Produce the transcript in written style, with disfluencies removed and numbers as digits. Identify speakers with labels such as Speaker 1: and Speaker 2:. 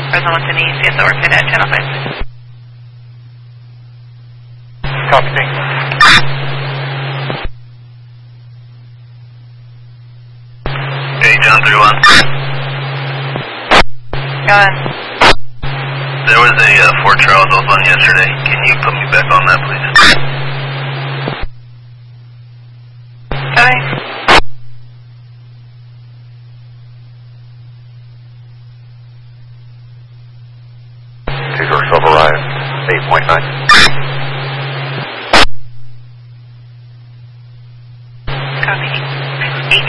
Speaker 1: Present with Denise, yes, or fit at channel 5.
Speaker 2: Copy, thank you.
Speaker 3: Hey, John 31.
Speaker 1: Go ahead.
Speaker 3: There was a Fort Charles I was on yesterday. Can you put me back on that, please?
Speaker 1: Okay.
Speaker 2: Two doors override, 8.9.